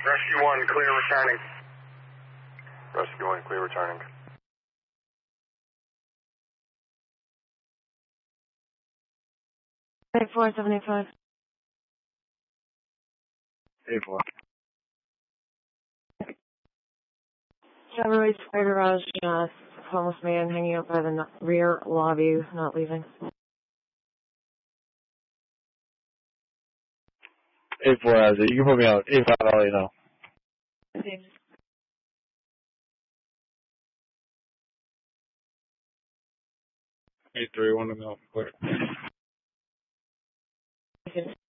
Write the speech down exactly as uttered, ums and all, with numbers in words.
Rescue one, clear returning. Rescue one, clear returning. eight four seven eight five. eight four. Chevrolet Square Garage, uh, homeless man hanging out by the no rear lobby, not leaving. eight four has it. You can put me out. eight five, I'll let you know. eight three, one to know. Clear.